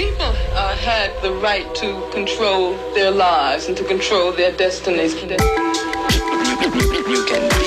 people had the right to control their lives and to control their destinies. You can